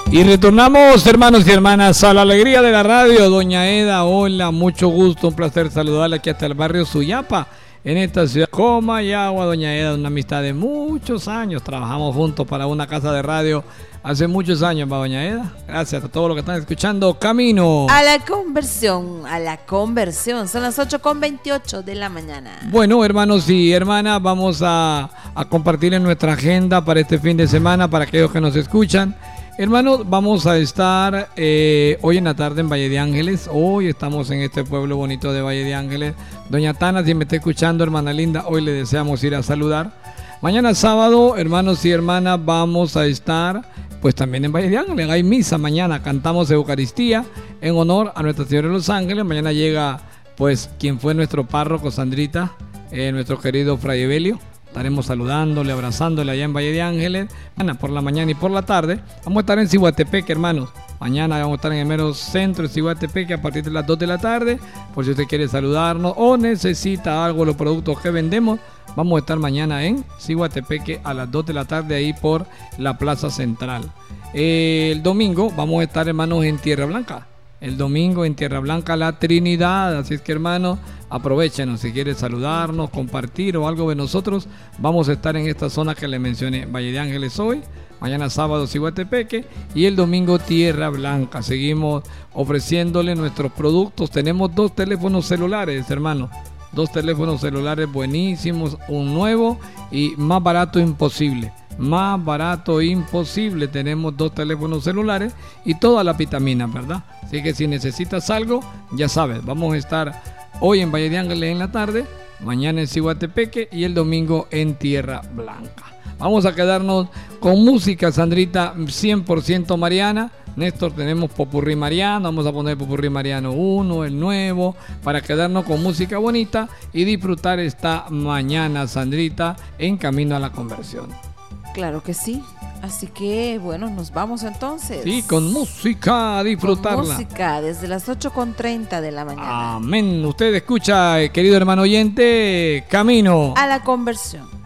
Y retornamos, hermanos y hermanas, a la alegría de la radio. Doña Eda, hola, mucho gusto, un placer saludarla aquí hasta el barrio Suyapa, en esta ciudad. Comayagua, doña Eda, una amistad de muchos años. Trabajamos juntos para una casa de radio hace muchos años, ¿va, doña Eda? Gracias a todos los que están escuchando. Camino a la conversión, Son las 8:28 de la mañana. Bueno, hermanos y hermanas, vamos a compartir en nuestra agenda para este fin de semana, para aquellos que nos escuchan. Hermanos, vamos a estar hoy en la tarde en Valle de Ángeles. Hoy estamos en este pueblo bonito de Valle de Ángeles. Doña Tana, si me está escuchando, hermana linda, hoy le deseamos ir a saludar. Mañana sábado, hermanos y hermanas, vamos a estar pues también en Valle de Ángeles. Hay misa mañana, cantamos Eucaristía en honor a Nuestra Señora de los Ángeles. Mañana llega pues quien fue nuestro párroco, Sandrita, nuestro querido Fray Evelio. Estaremos saludándole, abrazándole allá en Valle de Ángeles, por la mañana y por la tarde. Vamos a estar en Ciguatepeque, hermanos. Mañana vamos a estar en el mero centro de Ciguatepeque a partir de las 2 de la tarde. Por si usted quiere saludarnos o necesita algo de los productos que vendemos, vamos a estar mañana en Ciguatepeque a las 2 de la tarde ahí por la Plaza Central. El domingo vamos a estar, hermanos, en Tierra Blanca. El domingo en Tierra Blanca, la Trinidad. Así es que, hermanos, aprovechenos si quiere saludarnos, compartir o algo de nosotros. Vamos a estar en esta zona que le mencioné, Valle de Ángeles hoy, mañana sábado Ciguatepeque y el domingo Tierra Blanca. Seguimos ofreciéndole nuestros productos. Tenemos 2 teléfonos celulares, hermanos. 2 teléfonos celulares buenísimos, un nuevo y más barato imposible. Más barato imposible. Tenemos 2 teléfonos celulares y todas las vitaminas, ¿verdad? Así que si necesitas algo, ya sabes, vamos a estar hoy en Valle de Ángeles en la tarde, mañana en Ciguatepeque y el domingo en Tierra Blanca. Vamos a quedarnos con música, Sandrita, 100% mariana. Néstor, tenemos Popurrí Mariano, vamos a poner Popurrí Mariano 1, el nuevo, para quedarnos con música bonita y disfrutar esta mañana, Sandrita, en camino a la conversión. Claro que sí. Así que, bueno, nos vamos entonces. Sí, con música, a disfrutarla. Con música, desde las 8:30 de la mañana. Amén. Usted escucha, querido hermano oyente, Camino a la conversión.